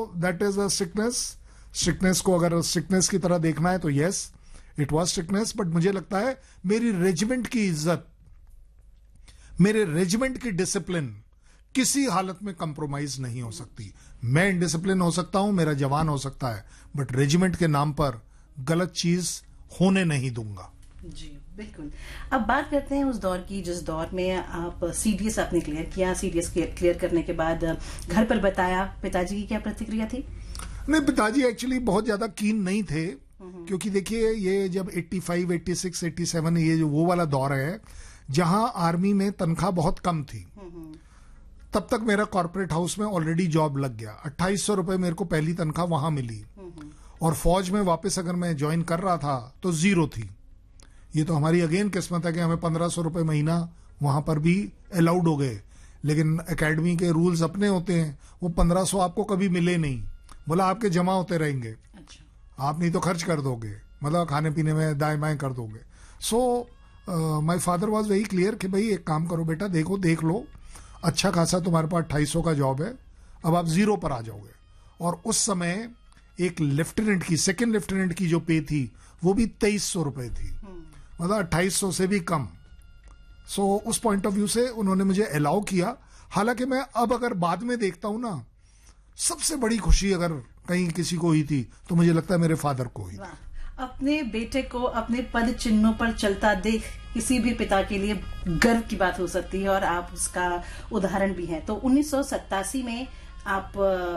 That is a sickness. Sickness को अगर sickness की तरह देखना है तो yes, it was sickness. But मुझे लगता है मेरी रेजिमेंट की इज्जत, मेरे रेजिमेंट की डिसिप्लिन किसी हालत में कंप्रोमाइज नहीं हो सकती. मैं इनडिसिप्लिन हो सकता हूं, मेरा जवान हो सकता है, बट रेजिमेंट के नाम पर गलत चीज होने नहीं दूंगा. जी बिल्कुल. अब बात करते हैं उस दौर की जिस दौर में आप सीडीएस आपने क्लियर किया. सीडीएस क्लियर करने के बाद घर पर बताया, पिताजी की क्या प्रतिक्रिया थी? नहीं, पिताजी एक्चुअली बहुत ज्यादा कीन नहीं थे, क्योंकि देखिए ये जब 85, 86, 87 ये जो वो वाला दौर है जहां आर्मी में तनख्वाह बहुत कम थी, तब तक मेरा कॉर्पोरेट हाउस में ऑलरेडी जॉब लग गया. 2800 रुपए मेरे को पहली तनख्वाह वहां मिली, और फौज में वापस अगर मैं ज्वाइन कर रहा था तो 0 थी. ये तो हमारी अगेन किस्मत है कि हमें 1500 रुपए महीना वहां पर भी अलाउड हो गए. लेकिन एकेडमी के रूल्स अपने होते हैं, वो 1500 आपको कभी मिले नहीं. बोला आपके जमा होते रहेंगे. अच्छा. आप नहीं तो खर्च कर दोगे, मतलब खाने पीने में दाएं बाएं कर दोगे. So my father was very clear कि भाई एक काम करो बेटा, देख लो अच्छा खासा तुम्हारे पास 2800 का जॉब है, अब आप 0 पर आ जाओगे. और उस समय एक लेफ्टिनेंट की, सेकेंड लेफ्टिनेंट की जो पे थी वो भी 2300 रुपए थी, मतलब 2800 से भी कम. सो उस पॉइंट ऑफ व्यू से उन्होंने मुझे अलाउ किया. हालांकि मैं अब अगर बाद में देखता हूं ना, सबसे बड़ी खुशी अगर कहीं किसी को हुई थी तो मुझे लगता है मेरे फादर को हुई. अपने बेटे को अपने पद चिन्हों पर चलता देख किसी भी पिता के लिए गर्व की बात हो सकती है, और आप उसका उदाहरण भी हैं. तो 1987 में आप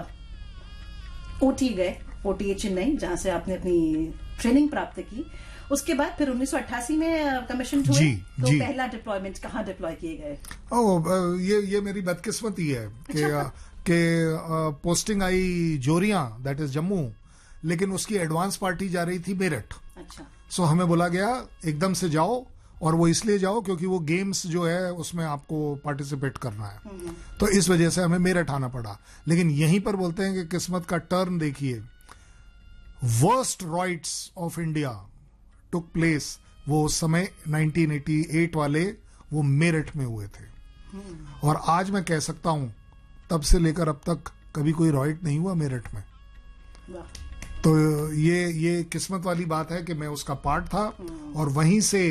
ओटी गए, ओटीए चेन्नई, जहां से आपने अपनी ट्रेनिंग प्राप्त की. उसके बाद फिर 1988 में कमीशन हुए. तो पहला डिप्लॉयमेंट कहाँ डिप्लॉय किए गए? ये मेरी बदकिस्मती है कि पोस्टिंग आई जोरिया, दैट इज जम्मू, लेकिन उसकी एडवांस पार्टी जा रही थी मेरठ. अच्छा. सो हमें बोला गया एकदम से जाओ, और वो इसलिए जाओ क्योंकि वो गेम्स जो है उसमें आपको पार्टिसिपेट करना है. तो इस वजह से हमें मेरठ आना पड़ा. लेकिन यहीं पर बोलते हैं कि किस्मत का टर्न देखिए. Worst रॉइट्स of India took place, वो उस समय 1988 वाले वो मेरठ में हुए थे. और आज मैं कह सकता हूं तब से लेकर अब तक कभी कोई रॉइट नहीं हुआ मेरठ में. तो ये किस्मत वाली बात है कि मैं उसका पार्ट था. और वहीं से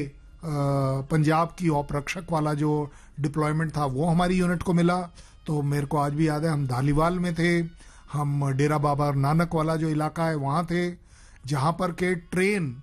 पंजाब की औपरक्षक वाला जो डिप्लॉयमेंट था वो हमारी यूनिट को मिला. तो मेरे को आज भी याद है, हम धालीवाल में थे, हम डेरा बाबा नानक वाला जो इलाका है वहां थे, जहां पर के ट्रेन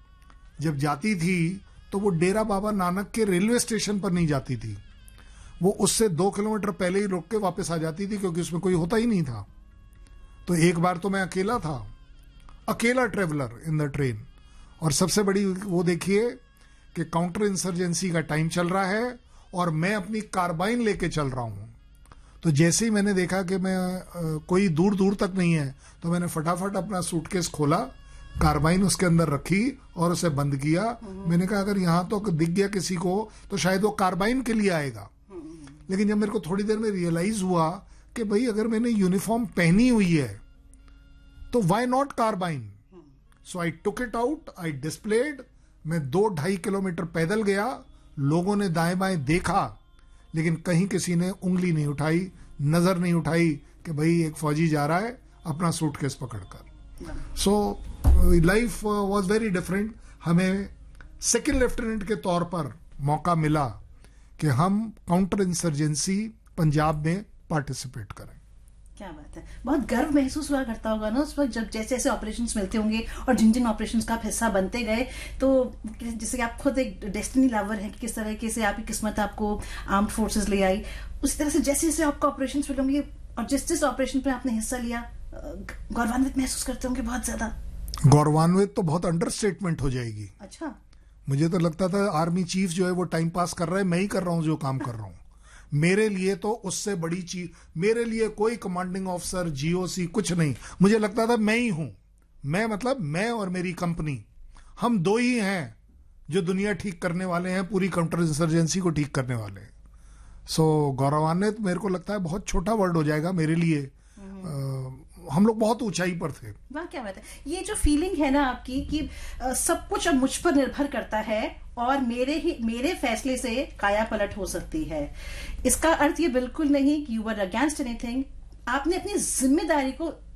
जब जाती थी तो वो डेरा बाबा नानक के रेलवे स्टेशन पर नहीं जाती थी, वो उससे 2 किलोमीटर पहले ही रुक के वापस आ जाती थी, क्योंकि उसमें कोई होता ही नहीं था. तो एक बार तो मैं अकेला था, अकेला ट्रेवलर इन द ट्रेन. और सबसे बड़ी वो देखिए कि काउंटर इंसर्जेंसी का टाइम चल रहा है और मैं अपनी कार्बाइन लेके चल रहा हूं. तो जैसे ही मैंने देखा कि मैं कोई दूर दूर तक नहीं है, तो मैंने फटाफट अपना सूटकेस खोला, कार्बाइन उसके अंदर रखी और उसे बंद किया. मैंने कहा अगर यहां तो दिख गया किसी को तो शायद वो कार्बाइन के लिए आएगा. लेकिन जब मेरे को थोड़ी देर में रियलाइज हुआ कि भाई अगर मैंने यूनिफॉर्म पहनी हुई है तो why not carbene. So I took it out, I displayed. मैं 2-2.5 किलोमीटर पैदल गया, लोगों ने दाएं बाएं देखा, लेकिन कहीं किसी ने उंगली नहीं उठाई, नजर नहीं उठाई कि भाई एक फौजी जा रहा है अपना सूटकेस पकड़कर. So life was very different. हमें सेकंड लेफ्टिनेंट के तौर पर मौका मिला कि हम काउंटर इंसर्जेंसी पंजाब में पार्टिसिपेट करें. क्या बात है. बहुत गर्व महसूस हुआ करता होगा ना उस वक्त, जब जैसे जैसे ऑपरेशंस मिलते होंगे और जिन जिन ऑपरेशंस का आप हिस्सा बनते गए. तो जैसे कि आप खुद एक डेस्टिनी लवर हैं कि किस तरीके से आपकी किस्मत आपको आर्म्ड फोर्सेस ले आई, उसी तरह से जैसे जैसे आपको ऑपरेशंस मिले होंगे और जिस जिस ऑपरेशन पे आपने हिस्सा लिया, गौरवान्वित महसूस करते होंगे बहुत ज्यादा. गौरवान्वित तो बहुत अंडरस्टेटमेंट हो जाएगी. अच्छा. मुझे तो लगता था आर्मी चीफ जो है वो टाइम पास कर रहा है, मैं ही कर रहा हूं जो काम कर रहा हूं. मेरे लिए तो उससे बड़ी चीज, मेरे लिए कोई कमांडिंग ऑफिसर, जीओसी कुछ नहीं. मुझे लगता था मैं ही हूं. मैं मतलब मैं और मेरी कंपनी, हम 2 ही हैं जो दुनिया ठीक करने वाले हैं, पूरी काउंटर इंसर्जेंसी को ठीक करने वाले हैं. सो गौरवान्वित मेरे को लगता है बहुत छोटा वर्ड हो जाएगा मेरे लिए. हम लोग बहुत ऊंचाई पर थे. वाह क्या बात है. ये जो फीलिंग है ना आपकी कि सब कुछ अब मुझ पर निर्भर करता है और मेरे फैसले से काया पलट हो सकती है, इसका अर्थ ये बिल्कुल नहीं कि यू वर अगेंस्ट एनीथिंग. आपने अपनी जिम्मेदारी को